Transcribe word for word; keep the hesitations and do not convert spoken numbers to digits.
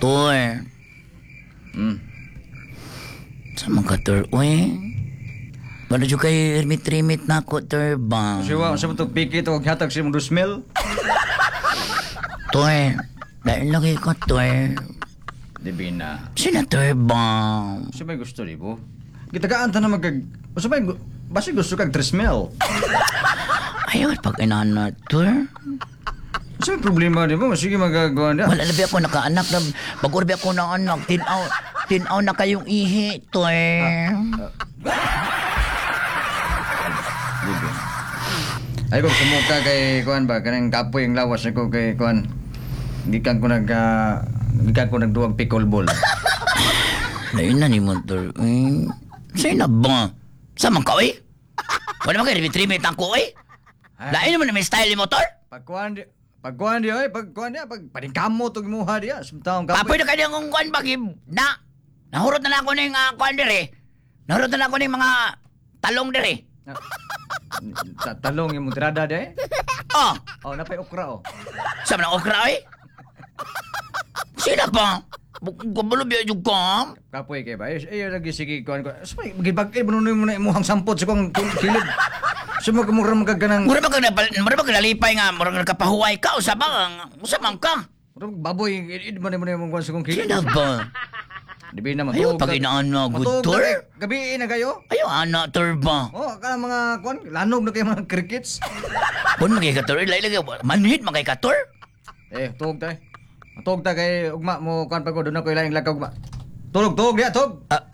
Tur. Hmm. Sa mga tur, uy. Wala dyan kay rimit-rimit na ako, tur ba? Siwa, sa mga pikit o hatag siya mong dusmel. Tur, dahil lagi ko, tur. Di na. Sina tur ba? Sa may gusto, di po? Kitagaan ta na magkag... Sa may... Basi gusto kag tresmel. Ayaw, pag inana, tur. Sa may problema, di po? Sige magagawa na. Wala na ba ako nakaanak na... Bago na ako ng anak, tinaw, tinaw na kayong ihi, tur. Libre. Ay ko sumuka kay kuan ba kanang kapoy ang lawas ako kay kuan. Gikan ko nag uh, gikan ko nagduwag pickleball. Lain na ni motor. Eh, sa'yo na ba? Sama ka, eh? Wala mo kayo rimit-rimit ang ko, eh? Lain naman na may style ni motor? Pag kuan di pag kuan di oy pag kuan di pag paningkamo tog imuha diya sumtaong kapoy. Kapoy na kanya kung kuan bagim na. Nahurot na lang ako ng uh, kuan dire. Nahurot na lang ako ng mga talong dire. Ta talong yung mudrada di. Oh, Oh napay okra oh. sama ng okra, eh? Sino ba? Kabulo biya yung kam? Kapoy kay ba? Ay ay, lagi sige kuan ko. Sabay gibag-i bununoy mo na imuhang sampot sa kong kilid. Sumag mo ram kagkanang Mura ba ka na mura ba ka nalipay nga mura nga kapahuway ka usab ba? Usab ka. baboy id man mo na imong kuan sa kong kilid. Sino ba? Di ba na Ayaw, matug. pag inaano, good Matug tour. na- Gabi na kayo? Ayaw, ana, tur ba? Oh, kana mga kuan, lanog na kayo mga crickets. Kung magay ka tur, ilay-ilay ka. Manhit magay ka tur? Eh, tug ta. Tug ta kay ugma mo kuan pa ko doon ako ilaing lakaw ugma. Tulog, tug, ya, tug. Ah,